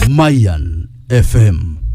Mayan FM.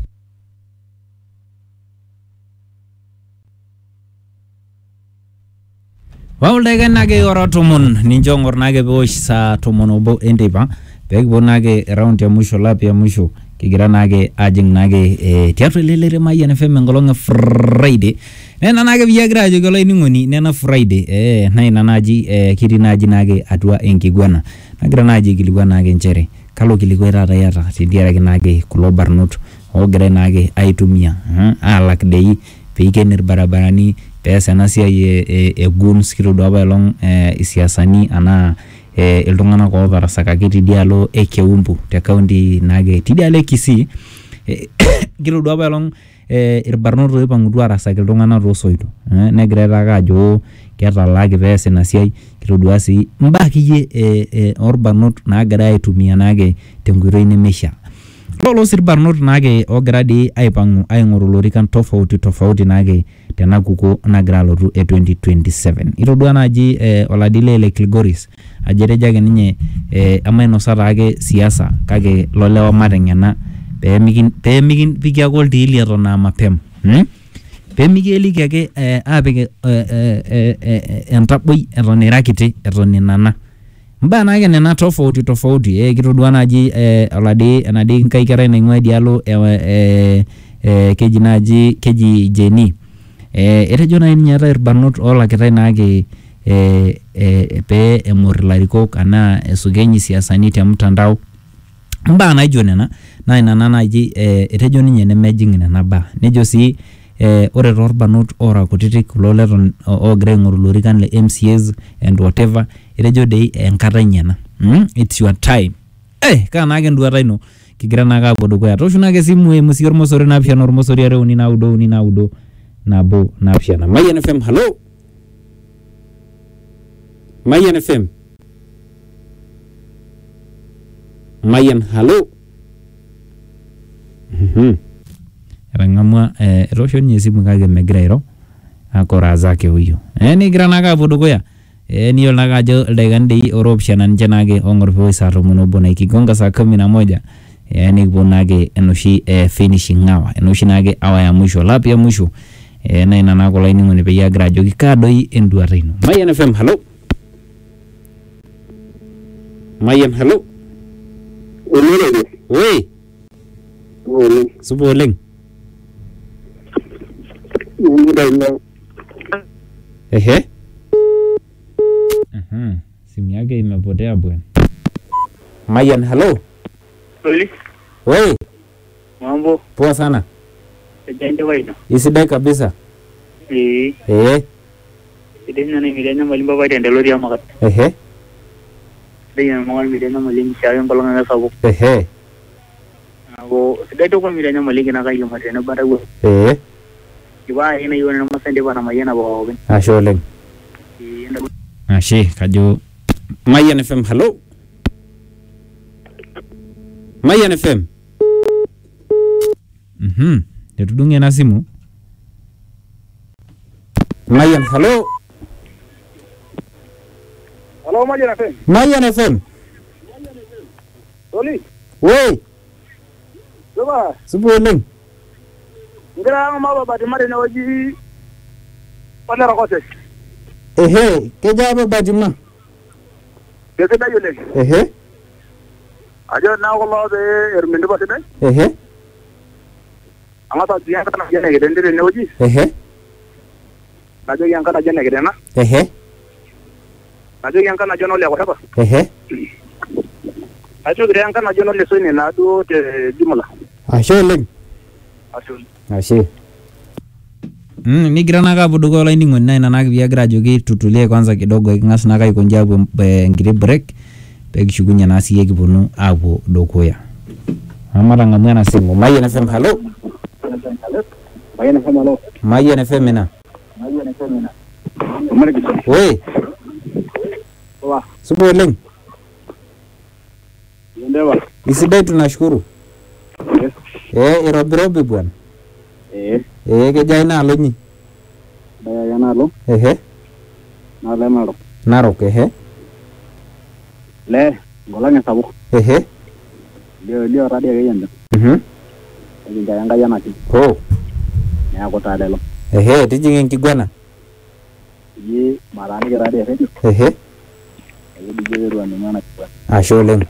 Wawuldaga nage ora tomon ninjongor nage bosh sa tomon obo endiba pegbo nage round ya mwisho lap ya mwisho kigira nage ajing nage teatro lelere Mayan FM ngolonga Friday nena nage biagra jogolo iningoni nena Friday naina naji kiri naji nage atua enkigwana nagira naji kiligwana nage nchere kalo kiligwera rayata tidiara nage kulo barnot ogre nage aitumia alak dei peikenir barabarani pesa nasia ye guns kilo doba long isiasani ana iltungana ko barasaka kiti dialo ekeumbu te county nage tidiale kisi kilo doba long irbarnoto ipangudu arasaka iltungana rosoito negreta kajo keta lagi pesa nasia kilo duasi mbaki ye orbarnot nagira aitumia nage tenguroi nemesha lolo sirbarnot nage ogradi aipangu aingoro lorikan tofauti nage tena kuko nagira lotu 2027 itodua naji oladile le Kilgoris ajereja ninye amaino sara ake siasa kake lolewa matengena pemikin pikia gol dili atona mapem pemikeli ake apike entaboi etonira kiti etoninana mba nage nena tofauti kitodua naji oladi enadi nkaikera naingwa dialo keji Jeni etejo na nyata irbanot olakitai nage pe emorlarikok ana esugenyi siasani te mtandao mba naijo nena na inana naji etejo ninye nemejing nena ba nejo si ore torbanot ora kutitik kulo leton ogre ngorulorikan le MCAs and whatever etejo dei enkata nyena it's your time kana ake nduata ino kigira naka aboduko ya toshuna ke simu musior mosori na pia normosori are uni naudo nabo na pia na Mayan FM. Hello Mayan FM. Mayan hello rangamwa rosho nyesimu kage megrairo akora zake huyo ni granaka aboduko ya ni yolnaga jo degandi oropshana njenage ongorfo isato munobona ikigonga saa 11 ni bonage enoshi finishing hour enoshi nage awa ya mwisho lap ya mwisho na inana ko laini ngone be ya grajo kikadoi enduata ino Mayan FM. Hello Mayan hello we suboleng simu yake imepotea bwana. Mayan hello we mambo poa sana ejende waino isidai kabisa idenya na mirenya malimba ba tende lori amakat idenya magal mirenya malingi chawe mbalanga na sabo ago sidai to ko mirenya malingi na kayo matena barago iwa ina yona na masende bana mayena bawo asholeng ashi kajo Mayan FM. Hello Mayan FM. Detudunge na simu Mayan hello Mayan FM. Mayan FM. Oli we Loba suboleng ngira ma ba de mare na waji pala rakote kejabe bajima beke da yole ajo na ko lo be ermendo ba de amata diya kana jene ge dendere ne waji najo yang kana jene ge dena najo yang kana jono le ko heba najo ge yang kana jono le so ne na do te jumla asholeng ashi ni grana ka budugo laini ngonna ina naki vya grajo ki tutulie kwanza kidogo kingas naka ikonjabu ngiri break pekishugunya nasi ye kibunu abo dokoya amara ngamwana simu Mayan FM. Hello Mayan FM. Hello Mayan FM na we suboleng ndewa isidai tunashukuru irobirobi bwana kejaina alo nyi ya nalo nalo narok le golanya sabu Leo radio kayenda. Kinga yanga yana ki. Oh. Neeku taa lelo. Tijing enkiguana. Ye marani ke radio radio. Dijero animana kwa. Ashe oleng.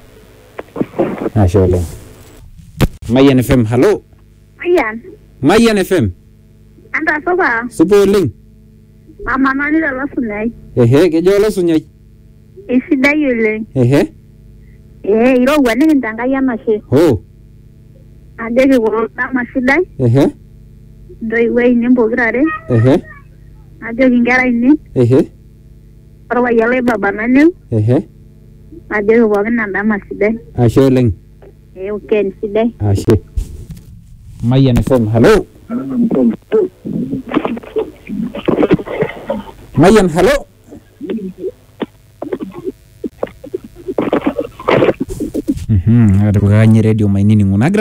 Mayan FM, hello. Mayan FM. Anda soba. Supo oleng. Mama nani la sunai. Kejo lo sunyai. Isidai oleng. Iro wane ngintanga ya mashe. Oh. Adege wo na sidai. Doi wei nimbo grare. Adege ngara ini. Orwa yale baba nani. Adege wo na ndama sidai. Ashe oleng. Okay, sidai. Ashe. Mayan FM, hello. Mayan, hello. Ada kaganye radio mainini ngunagra.